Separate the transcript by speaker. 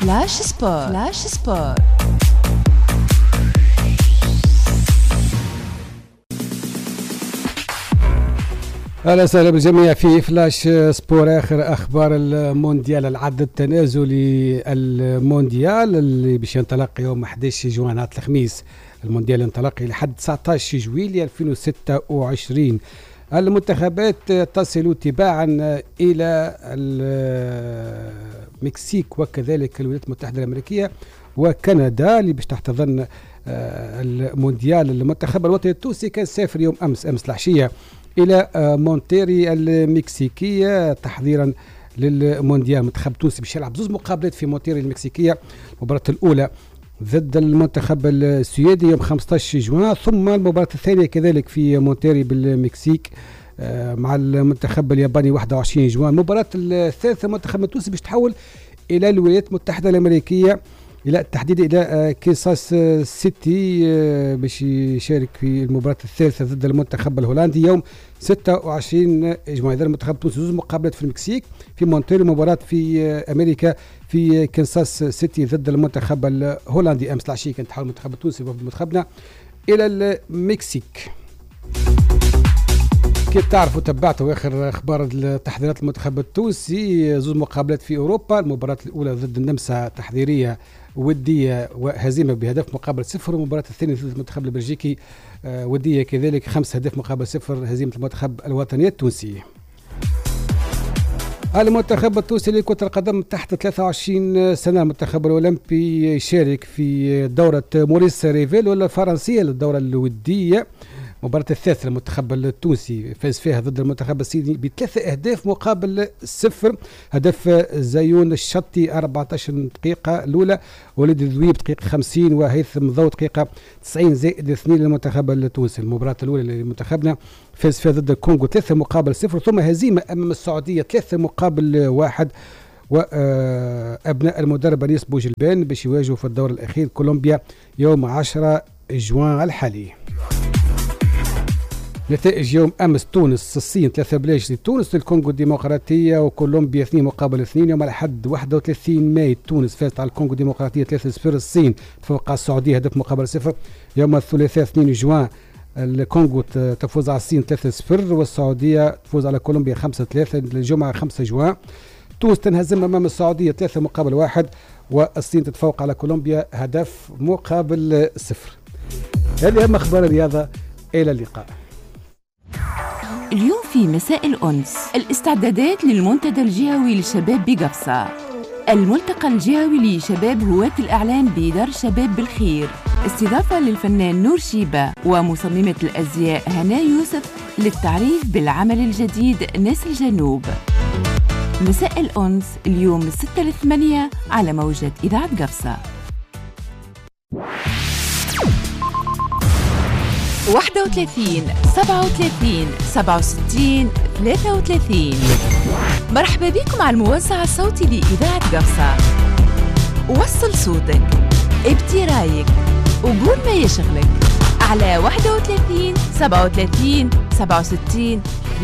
Speaker 1: فلاش سبور. فلاش سبور.
Speaker 2: اهلا وسهلا بالجميع في فلاش سبور. اخر اخبار المونديال، العد التنازلي المونديال اللي باش ينطلق يوم 11 جوان هذا الخميس. المونديال ينطلق لحد 19 جويلية 2026. المنتخبات تصل تباعا الى المكسيك وكذلك الولايات المتحدة الامريكية وكندا اللي باش تحتضن المونديال. المنتخب الوطني التونسي كان سافر يوم امس العشية الى مونتيري المكسيكيه تحضيرا للمونديال. المنتخب التونسي باش يلعب زوج مقابلات في مونتيري المكسيكيه، المباراه الاولى ضد المنتخب السويدي يوم 15 جوان، ثم المباراه الثانيه كذلك في مونتيري بالمكسيك مع المنتخب الياباني 21 جوان. المباراه الثالثه المنتخب التونسي باش تحول الى الولايات المتحده الامريكيه، الى التحديد الى كيساس سيتي باش يشارك في المباراة الثالثة ضد المنتخب الهولندي يوم 26 جوان. اذا المنتخب التونسي زوج مقابلات في المكسيك في مونتيري، مباراة في امريكا في كيساس سيتي ضد المنتخب الهولندي. امس العشية كان تحول المنتخب التونسي وفد منتخبنا الى المكسيك. كيف تعرفوا تبعتوا اخر اخبار تحضيرات المنتخب التونسي، زوج مقابلات في اوروبا. المباراة الاولى ضد النمسا تحضيرية ودية وهزيمة بهدف مقابل 0، والمباراة الثانية ضد المنتخب البلجيكي ودية كذلك 5 أهداف مقابل 0، هزيمة المنتخب الوطني التونسي. المنتخب التونسي لكرة القدم تحت 23 سنة، المنتخب الأولمبي يشارك في دورة موريس ريفيل الفرنسية للدورة الودية. مباراة الثالثة المنتخب التونسي فاز فيها ضد المنتخب الصيني ب3 أهداف مقابل 0. هدف زيون الشطي 14 دقيقة الأولى، وليد الذويب دقيقة 50، وهيثم ضو دقيقة 90+2 للمنتخب التونسي. المباراة الأولى لمنتخبنا فاز فيها ضد الكونغو 3 مقابل 0، ثم هزيمة أمام السعودية 3 مقابل 1. وأبناء المدرب أنيس بوجلبان باش يواجهوا في الدور الأخير كولومبيا يوم 10 جوان الحالي. نتائج يوم امس: تونس الصين 3 بلاش لتونس، الكونغو الديمقراطيه وكولومبيا 2 مقابل 2. يوم الاحد 31 ماي تونس فازت على الكونغو الديمقراطيه 3-0، الصين تفوق على السعوديه هدف مقابل 0. يوم الثلاثاء 2 جوان الكونغو تفوز على الصين 3-0، والسعوديه تفوز على كولومبيا 5-3. الجمعه 5 جوان تونس تنهزم امام السعوديه 3 مقابل 1، والصين تتفوق على كولومبيا هدف مقابل 0. هذه اهم اخبار الرياضه، الى اللقاء.
Speaker 1: اليوم في مساء الأنس الاستعدادات للمنتدى الجهوي للشباب بقفصة، الملتقى الجهوي لشباب هواة الإعلام بدار الشباب بالخير، استضافة للفنان نور شيبة ومصممة الأزياء هنا يوسف للتعريف بالعمل الجديد ناس الجنوب. مساء الأنس اليوم من 6 ل8 على موجة إذاعة قفصة. 31 37 67 33. مرحبا بكم على الموزع الصوتي لإذاعة قفصة. وصل صوتك، ابدي رايك، وقول ما يشغلك على 31 37 67